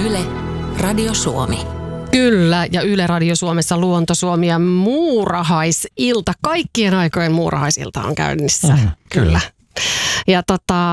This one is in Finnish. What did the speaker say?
Yle, Radio Suomi. Kyllä, ja Yle Radio Suomessa Luonto Suomi ja muurahaisilta. Kaikkien aikojen muurahaisilta on käynnissä. Kyllä. Ja